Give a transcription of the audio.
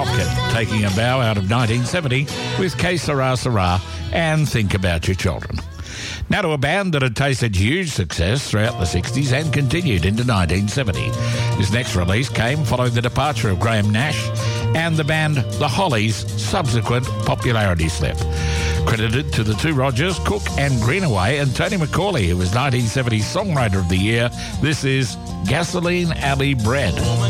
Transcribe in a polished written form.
Bobcat taking a bow out of 1970 with Que Sera Sera and Think About Your Children. Now to a band that had tasted huge success throughout the 60s and continued into 1970. This next release came following the departure of Graham Nash and the band The Hollies' subsequent popularity slip. Credited to the two Rogers, Cook and Greenaway, and Tony McCauley, who was 1970 Songwriter of the Year, this is Gasoline Alley Bread.